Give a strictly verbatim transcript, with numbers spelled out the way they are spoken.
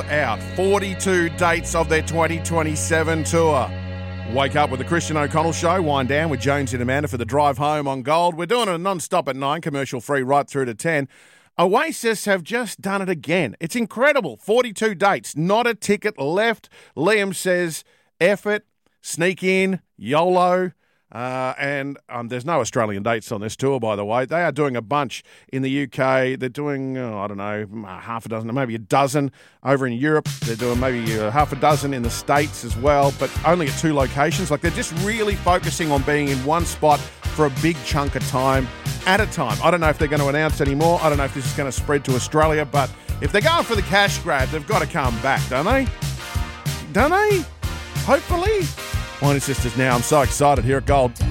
out forty-two dates of their twenty twenty-seven tour. Wake up with the Christian O'Connell Show. Wind down with Jones and Amanda for the drive home on Gold. We're doing it non-stop at nine, commercial free right through to ten. Oasis have just done it again. It's incredible. forty-two dates, not a ticket left. Liam says, F it, sneak in, YOLO. Uh, and um, there's no Australian dates on this tour, by the way. They are doing a bunch in the U K. They're doing, oh, I don't know, half a dozen, maybe a dozen over in Europe. They're doing maybe uh, half a dozen in the States as well, but only at two locations. Like, they're just really focusing on being in one spot for a big chunk of time at a time. I don't know if they're going to announce any more. I don't know if this is going to spread to Australia, but if they're going for the cash grab, they've got to come back, don't they? Don't they? Hopefully. Wine and Sisters now. I'm so excited here at Gold.